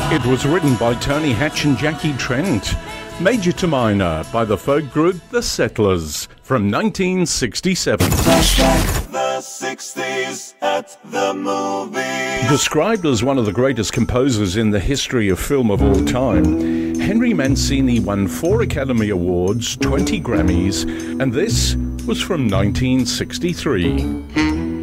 It was written by Tony Hatch and Jackie Trent. Major to Minor by the folk group The Settlers from 1967. Flashback, the 60s at the movies. Described as one of the greatest composers in the history of film of all time, Henry Mancini won 4 Academy Awards, 20 Grammys, and this was from 1963.